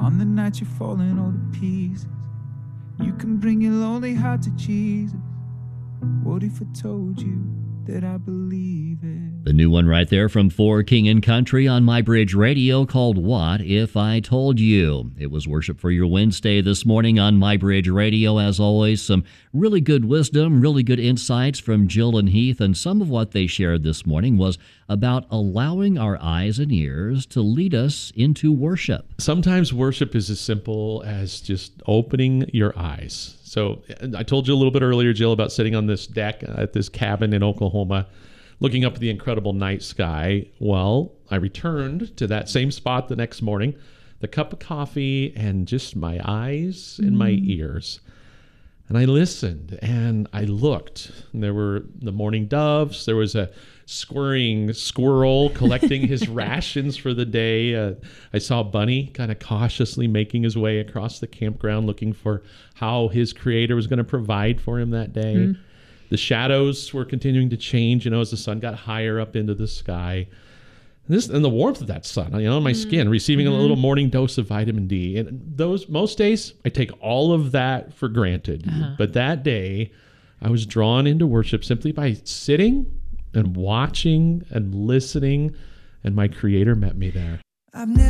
On the night you're falling all to pieces, you can bring your lonely heart to Jesus. What if I told you that I believe it? The new one right there from For King and Country on My Bridge Radio called What If I Told You? It was Worship for Your Wednesday this morning on My Bridge Radio. As always, some really good wisdom, really good insights from Jill and Heath, and some of what they shared this morning was about allowing our eyes and ears to lead us into worship. Sometimes worship is as simple as just opening your eyes. So I told you a little bit earlier, Jill, about sitting on this deck at this cabin in Oklahoma, looking up at the incredible night sky. Well, I returned to that same spot the next morning, the cup of coffee and just my eyes and my ears. And I listened and I looked. And there were the mourning doves. There was a scurrying squirrel collecting his rations for the day. I saw Bunny kind of cautiously making his way across the campground looking for how his creator was going to provide for him that day. The shadows were continuing to change, as the sun got higher up into the sky. And the warmth of that sun, on my skin, receiving a little morning dose of vitamin D. And most days, I take all of that for granted. But that day, I was drawn into worship simply by sitting and watching and listening, and my Creator met me there. I've never